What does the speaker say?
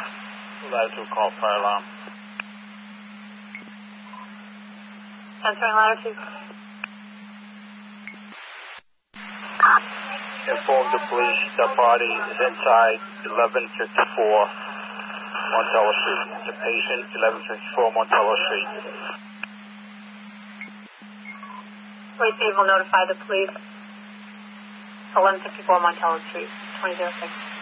Latitude call fire alarm. Answering latitude. Inform the police the party is inside 1154 Montello Street. The patient, 1154 Montello Street. Receive will notify the police. 1154 Montello Street, 2006.